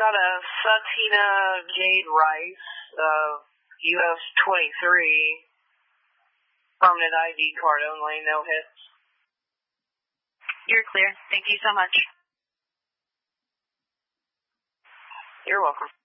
got a Satina Jade Rice, US 23, permanent ID card only, no hits. You're clear. Thank you so much. You're welcome.